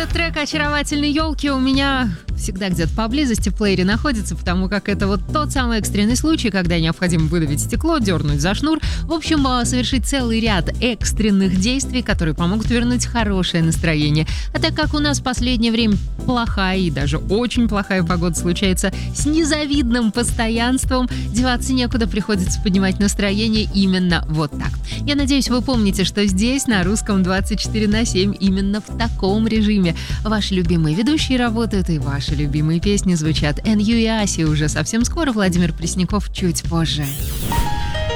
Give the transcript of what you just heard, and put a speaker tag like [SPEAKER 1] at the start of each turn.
[SPEAKER 1] Этот трек очаровательной елки у меня всегда где-то поблизости в плеере находится, потому как это вот тот самый экстренный случай, когда необходимо выдавить стекло, дернуть за шнур, в общем, совершить целый ряд экстренных действий, которые помогут вернуть хорошее настроение. А так как у нас в последнее время плохая и даже очень плохая погода случается с незавидным постоянством, деваться некуда, приходится поднимать настроение именно вот так. Я надеюсь, вы помните, что здесь на русском 24/7 именно в таком режиме. Ваши любимые ведущие работают и ваши любимые песни звучат. NU и Аси уже совсем скоро, Владимир Пресняков чуть позже.